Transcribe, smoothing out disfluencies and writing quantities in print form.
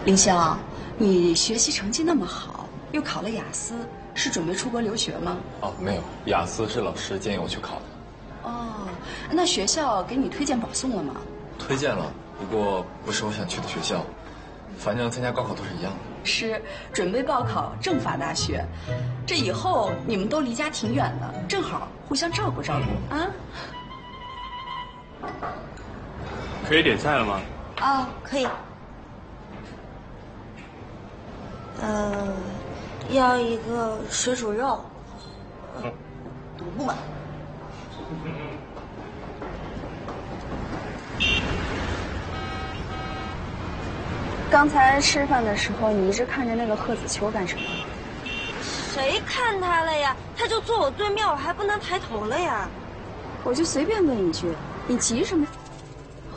凌霄，你学习成绩那么好，又考了雅思，是准备出国留学吗？ 哦，没有，雅思是老师建议我去考的。 哦，那学校给你推荐保送了吗？ 推荐了，不过不是我想去的学校，反正参加高考都是一样的。 是准备报考政法大学，这以后你们都离家挺远的，正好互相照顾照顾啊。 可以点菜了吗？ 哦，可以。要一个水煮肉。 独步吧。刚才吃饭的时候，你一直看着那个贺子秋干什么？ 谁看他了呀？他就坐我对面，我还不能抬头了呀。 我就随便问一句，你急什么？